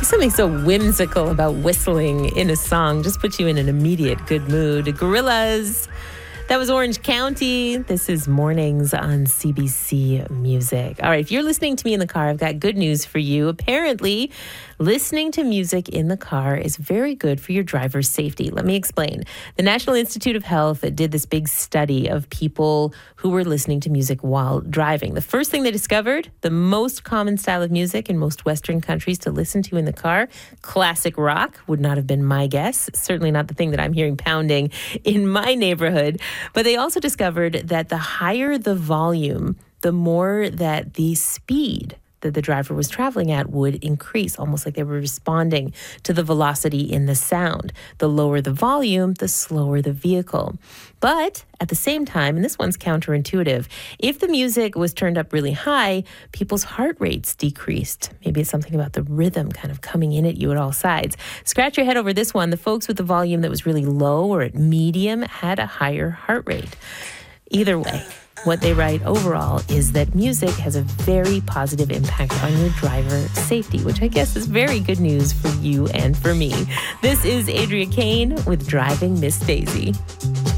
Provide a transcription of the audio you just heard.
Something so whimsical about whistling in a song just puts you in an immediate good mood. Gorillaz. That was Orange County. This is Mornings on CBC Music. All right, if you're listening to me in the car, I've got good news for you. Apparently, listening to music in the car is very good for your driver's safety. Let me explain. The National Institute of Health did this big study of people who were listening to music while driving. The first thing they discovered, the most common style of music in most Western countries to listen to in the car, classic rock, would not have been my guess. Certainly not the thing that I'm hearing pounding in my neighborhood. But they also discovered that the higher the volume, the more that the speed that the driver was traveling at would increase, almost like they were responding to the velocity in the sound. The lower the volume, the slower the vehicle. But at the same time, and this one's counterintuitive, if the music was turned up really high, people's heart rates decreased. Maybe it's something about the rhythm kind of coming in at you at all sides. Scratch your head over this one. The folks with the volume that was really low or at medium had a higher heart rate. Either way, what they write overall is that music has a very positive impact on your driver safety, which I guess is very good news for you and for me. This is Adria Kane with Driving Miss Daisy.